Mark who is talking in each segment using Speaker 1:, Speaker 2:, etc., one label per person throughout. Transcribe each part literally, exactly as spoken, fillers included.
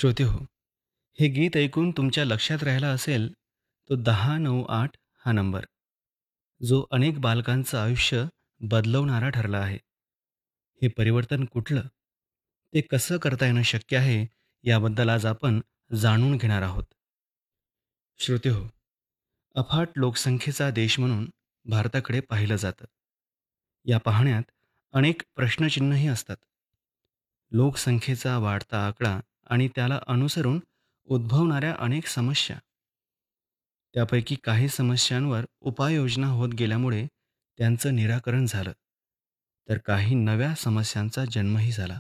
Speaker 1: श्रोतेहो, हे गीत ऐकून तुमच्या लक्षात राहिला असेल तो दहा नऊ आठ हा नंबर, जो अनेक बालकांचं आयुष्य बदलवणारा ठरला आहे. हे परिवर्तन कुठलं? ते कसं करता येणं शक्य आहे, याबद्दल आज आपण जाणून घेणार आहोत. श्रोतेहो, अफाट लोकसंख्येचा देश म्हणून भारताकडे पाहिलं जातं. या पाहण्यात अनेक प्रश्नचिन्हही असतात. लोकसंख्येचा वाढता आकडा आणि त्याला अनुसरून उद्भवणाऱ्या अनेक समस्या. त्यापैकी काही समस्यांवर उपाययोजना होत गेल्यामुळे त्यांचं निराकरण झालं, तर काही नव्या समस्यांचा जन्मही झाला.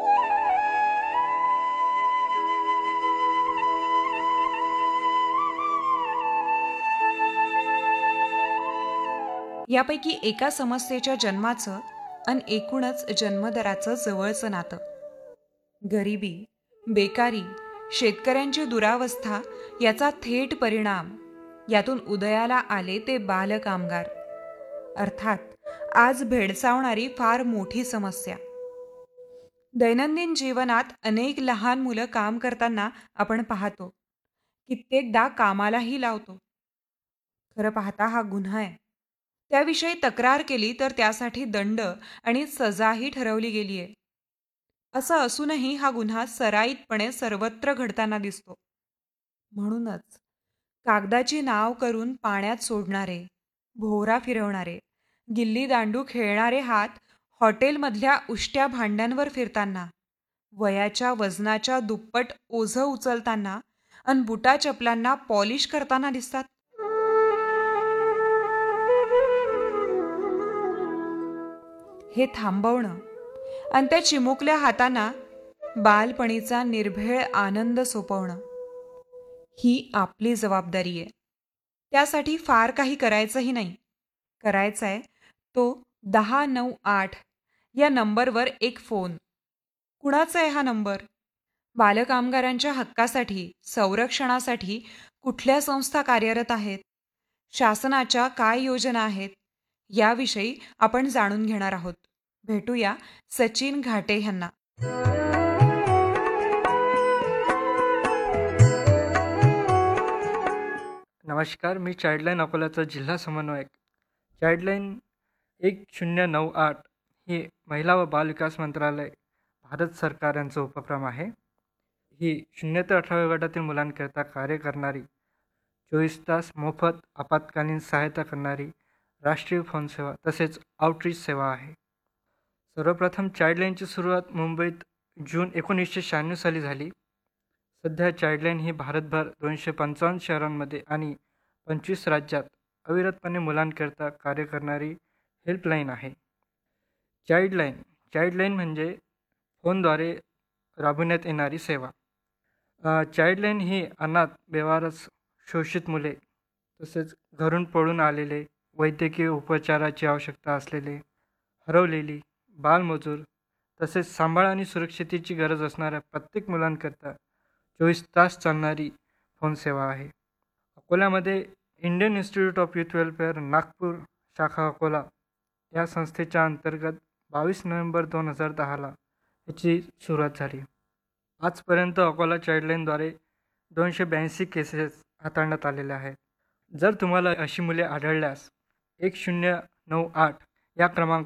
Speaker 2: यापैकी एका समस्येच्या जन्माचं आणि एकूणच जन्मदराचं जवळचं नातं. गरिबी, बेकारी, शेतकऱ्यांची दुरावस्था याचा थेट परिणाम. यातून उदयाला आले ते बालकामगार, अर्थात आज भेडसावणारी फार मोठी समस्या. दैनंदिन जीवनात अनेक लहान मुलं काम करताना आपण पाहतो. कित्येकदा कामालाही लावतो. खरं पाहता हा गुन्हा आहे. त्याविषयी तक्रार केली तर त्यासाठी दंड आणि सजाही ठरवली गेली आहे. असं असूनही हा गुन्हा सराईतपणे सर्वत्र घडताना दिसतो. म्हणूनच कागदाची नाव करून पाण्यात सोडणारे, भोवरा फिरवणारे, गिल्ली दांडू खेळणारे हात हॉटेलमधल्या उष्ट्या भांड्यांवर फिरताना, वयाच्या वजनाच्या दुप्पट ओझं उचलताना आणि बुटा चपलांना पॉलिश करताना दिसतात. हे थांबवणं आणि त्या चिमुकल्या हातांना बालपणीचा निर्भेळ आनंद सोपवणं ही आपली जबाबदारी आहे. त्यासाठी फार काही करायचंही नाही. करायचं आहे तो दहा नऊ आठ या नंबरवर एक फोन. कुणाचा आहे हा नंबर? बालकामगारांच्या हक्कासाठी, संरक्षणासाठी कुठल्या संस्था कार्यरत आहेत? शासनाच्या काय योजना आहेत? याविषयी आपण जाणून घेणार आहोत. भेटूया सचिन घाटे यांना.
Speaker 3: नमस्कार, मी चाइल्डलाईन अकोल्याचा जिल्हा समन्वयक. चाइल्डलाईन एक शून्य नऊ आठ ही महिला व बालविकास मंत्रालय, भारत सरकार यांचा उपक्रम आहे. ही शून्य ते अठराव्या गटातील मुलांकरिता कार्य करणारी, चोवीस तास मोफत आपत्कालीन सहायता करणारी राष्ट्रीय फोन सेवा तसेच आउटरीच सेवा आहे. सर्वप्रथम चाइल्डलाईनची सुरुवात मुंबईत जून एकोणीसशे शहाण्णव साली झाली. सध्या चाइल्डलाईन ही भारतभर दोनशे पंचावन्न शहरांमध्ये आणि पंचवीस राज्यात अविरतपणे मुलांकरिता कार्य करणारी हेल्पलाईन आहे. चाइल्डलाईन चाइल्डलाईन म्हणजे फोनद्वारे राबविण्यात येणारी सेवा. चाइल्डलाईन ही अनाथ, बेवारस, शोषित मुले तसेच घरून पळून आलेले, वैद्यकीय उपचाराची आवश्यकता असलेले, हरवलेली, बालमजूर तसेच सांभाळ आणि सुरक्षितेची गरज असणाऱ्या प्रत्येक मुलांकरता चोवीस तास चालणारी फोन सेवा आहे. अकोल्यामध्ये Indian institute of youth welfare Nagpur शाखा अकोला या संस्थेच्या अंतर्गत बावीस नोव्हेंबर दोन हजार दहाला याची सुरुवात झाली. आजपर्यंत अकोला चाइल्डलाईनद्वारे दोनशे ब्याऐंशी केसेस हाताळण्यात आलेल्या आहेत. जर तुम्हाला अशी मुले आढळल्यास एक शून्य नऊ आठ या क्रमांक